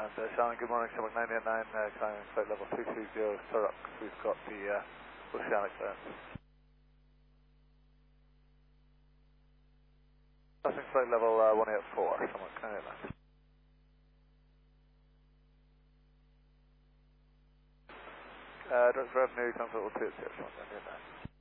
Shannon, good morning, Shamrock 989, climbing flight level 220, Sturrock. We've got the oceanic clearance. Passing flight level 184, Shamrock 989. Direct revenue, comfort level 280, Shamrock 989.